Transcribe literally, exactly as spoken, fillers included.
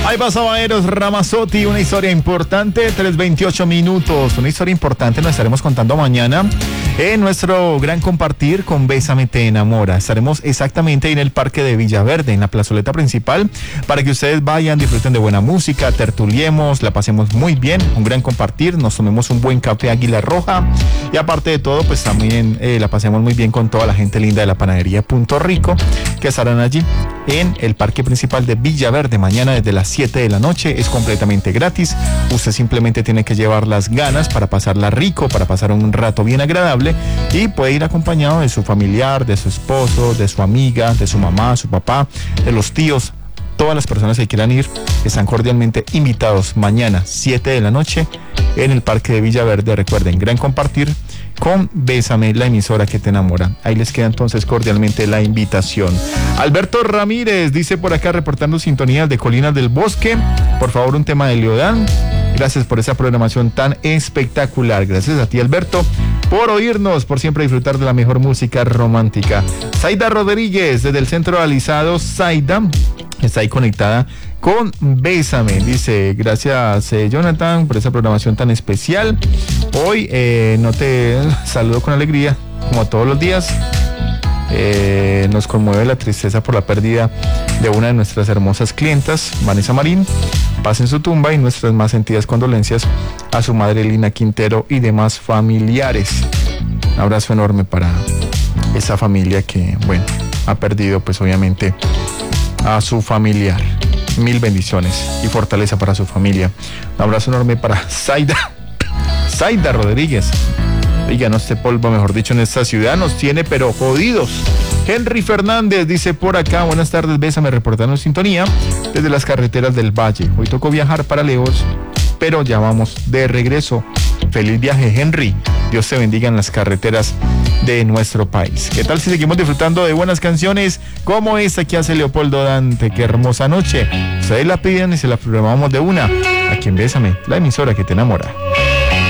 Ahí pasaba Eros Ramazzotti, una historia importante, tres veintiocho minutos, una historia importante nos estaremos contando mañana en nuestro gran compartir con Bésame Te Enamora. Estaremos exactamente en el Parque de Villaverde, en la plazoleta principal, para que ustedes vayan, disfruten de buena música, tertuliemos, la pasemos muy bien, un gran compartir, nos tomemos un buen café Águila Roja y aparte de todo, pues también eh, la pasemos muy bien con toda la gente linda de la panadería Punto Rico, que estarán allí en el Parque Principal de Villaverde mañana desde las siete de la noche. Es completamente gratis. Usted simplemente tiene que llevar las ganas para pasarla rico, para pasar un rato bien agradable, y puede ir acompañado de su familiar, de su esposo, de su amiga, de su mamá, su papá, de los tíos. Todas las personas que quieran ir están cordialmente invitados mañana siete de la noche en el Parque de Villaverde. Recuerden, gran compartir con Bésame, la emisora que te enamora. Ahí les queda entonces cordialmente la invitación. Alberto Ramírez dice por acá, reportando sintonías de Colinas del Bosque, por favor un tema de Leodán. Gracias por esa programación tan espectacular. Gracias a ti, Alberto, por oírnos, por siempre disfrutar de la mejor música romántica. Zaida Rodríguez, desde el Centro de Alisados, Zaida está ahí conectada con Bésame. Dice, gracias eh, Jonathan por esa programación tan especial. Hoy eh, no te saludo con alegría, como todos los días. Eh, nos conmueve la tristeza por la pérdida de una de nuestras hermosas clientas, Vanessa Marín. Paz en su tumba y nuestras más sentidas condolencias a su madre Lina Quintero y demás familiares. Un abrazo enorme para esa familia que, bueno, ha perdido pues obviamente a su familiar. Mil bendiciones y fortaleza para su familia. Un abrazo enorme para Zaida Zaida Rodríguez. Oiga, no este polvo, mejor dicho, en esta ciudad nos tiene pero jodidos. Henry Fernández dice por acá, buenas tardes, Bésame, reportando en sintonía desde las carreteras del Valle. Hoy tocó viajar para Leos, pero ya vamos de regreso. Feliz viaje, Henry. Dios te bendiga en las carreteras de nuestro país. ¿Qué tal si seguimos disfrutando de buenas canciones como esta que hace Leopoldo Dante? Qué hermosa noche. Ustedes la piden y se la programamos de una. Aquí en Bésame, la emisora que te enamora.